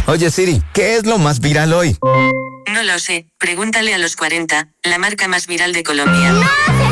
Oye Siri, ¿qué es lo más viral hoy? No lo sé, pregúntale a los 40, la marca más viral de Colombia. ¡No!